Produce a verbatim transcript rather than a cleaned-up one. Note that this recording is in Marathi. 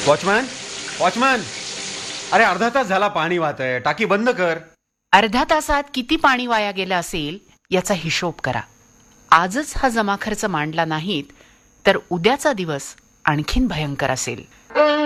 वॉचमॅन, वॉचमॅन, अरे अर्धा तास झाला पाणी वाहतंय, टाकी बंद कर. अर्ध्या तासात किती पाणी वाया गेलं असेल याचा हिशोब करा. आजच हा जमा खर्च मांडला नाहीत तर उद्याचा दिवस आणखीन भयंकर असेल.